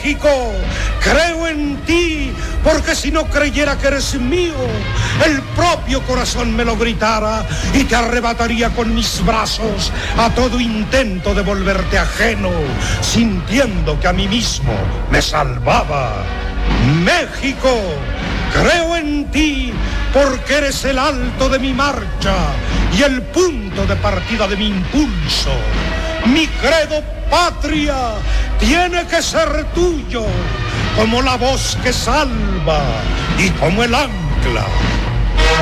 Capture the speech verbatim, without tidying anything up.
México, creo en ti, porque si no creyera que eres mío, el propio corazón me lo gritara y te arrebataría con mis brazos a todo intento de volverte ajeno, sintiendo que a mí mismo me salvaba. México, creo en ti, porque eres el alto de mi marcha y el punto de partida de mi impulso. Mi credo, patria, tiene que ser tuyo, como la voz que salva y como el ancla